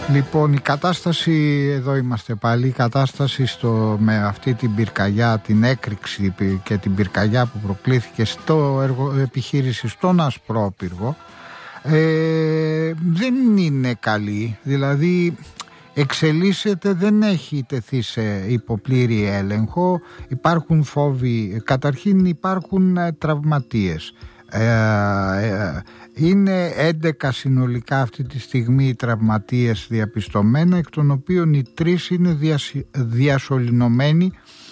Λοιπόν, η κατάσταση, εδώ είμαστε πάλι, η κατάσταση με αυτή την πυρκαγιά, την έκρηξη και την πυρκαγιά που προκλήθηκε στο επιχείρηση στον Ασπρόπυργο, δεν είναι καλή. Δηλαδή εξελίσσεται, δεν έχει τεθεί σε υποπλήρη έλεγχο, υπάρχουν φόβοι, καταρχήν υπάρχουν τραυματίες. Είναι 11 συνολικά αυτή τη στιγμή οι τραυματίες διαπιστωμένα, εκ των οποίων οι 3 είναι διασωληνωμένοι